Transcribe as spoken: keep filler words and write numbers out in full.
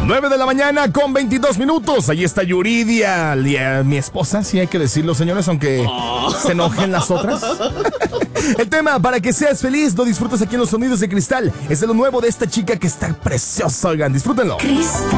nueve de la mañana con veintidós minutos. Ahí está Yuridia, mi esposa, sí hay que decirlo, señores, aunque oh. se enojen las otras. El tema, para que seas feliz, lo disfrutas aquí en los Sonidos de Cristal. Es de lo nuevo de esta chica que está preciosa, oigan, disfrútenlo. Cristal.